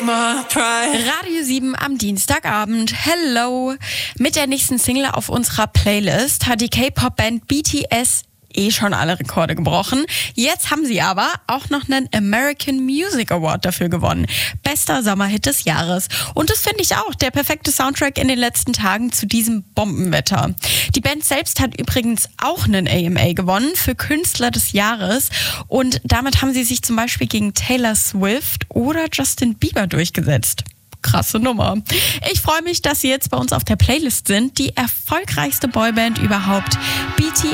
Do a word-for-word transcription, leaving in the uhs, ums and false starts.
my pride. Radio sieben am Dienstagabend. Hello! Mit der nächsten Single auf unserer Playlist hat die K-Pop-Band B T S eh schon alle Rekorde gebrochen. Jetzt haben sie aber auch noch einen American Music Award dafür gewonnen. Bester Sommerhit des Jahres. Und das finde ich auch der perfekte Soundtrack in den letzten Tagen zu diesem Bombenwetter. Die Band selbst hat übrigens auch einen A M A gewonnen für Künstler des Jahres. Und damit haben sie sich zum Beispiel gegen Taylor Swift oder Justin Bieber durchgesetzt. Krasse Nummer. Ich freue mich, dass Sie jetzt bei uns auf der Playlist sind. Die erfolgreichste Boyband überhaupt, B T